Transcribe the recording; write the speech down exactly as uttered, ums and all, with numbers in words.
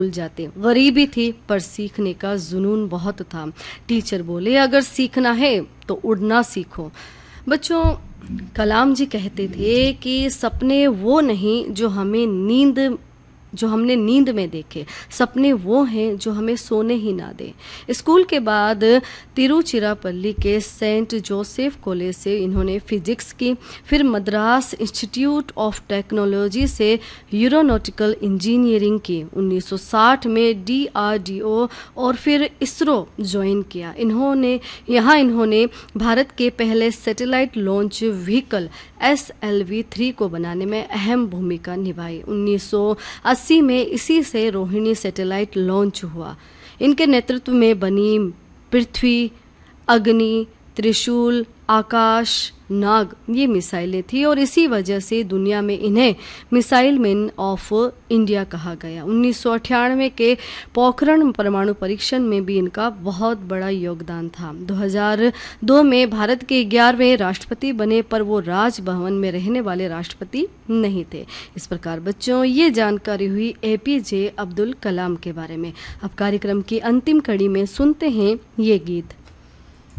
भूल जाते। गरीबी थी पर सीखने का जुनून बहुत था। टीचर बोले अगर सीखना है तो उड़ना सीखो। बच्चों, कलाम जी कहते थे कि सपने वो नहीं जो हमें नींद जो हमने नींद में देखे, सपने वो हैं जो हमें सोने ही ना दे। स्कूल के बाद तिरुचिरापल्ली के सेंट जोसेफ कॉलेज से इन्होंने फिजिक्स की, फिर मद्रास इंस्टीट्यूट ऑफ टेक्नोलॉजी से एरोनॉटिकल इंजीनियरिंग की। उन्नीस सौ साठ में डी आर डी ओ और फिर इसरो ज्वाइन किया। इन्होंने यहाँ इन्होंने भारत के पहले satellite launch vehicle S L V three को बनाने में अहम भूमिका निभाई। उन्नीस सौ अस्सी में इसी से रोहिणी सैटेलाइट लॉन्च हुआ। इनके नेतृत्व में बनी पृथ्वी, अग्नि, त्रिशूल, आकाश, नाग ये मिसाइलें थी और इसी वजह से दुनिया में इन्हें मिसाइल मैन ऑफ इंडिया कहा गया। उन्नीस सौ अट्ठानवे के पोखरण परमाणु परीक्षण में भी इनका बहुत बड़ा योगदान था। दो हज़ार दो में भारत के ग्यारहवें राष्ट्रपति बने पर वो राजभवन में रहने वाले राष्ट्रपति नहीं थे। इस प्रकार बच्चों ये जानकारी हुई ए पी जे अब्दुल कलाम के बारे में। अब कार्यक्रम की अंतिम कड़ी में सुनते हैं ये गीत।